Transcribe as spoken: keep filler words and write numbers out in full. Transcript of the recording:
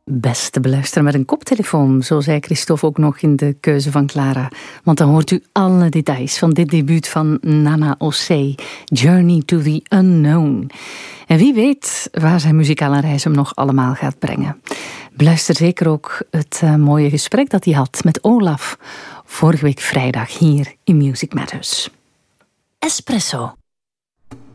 Best te beluisteren met een koptelefoon, zo zei Christophe ook nog in de keuze van Clara. Want dan hoort u alle details van dit debuut van Nana Ossé, Journey to the Unknown. En wie weet waar zijn muzikale reis hem nog allemaal gaat brengen. Beluister zeker ook het uh, mooie gesprek dat hij had met Olaf vorige week vrijdag hier in Music Matters. Espresso.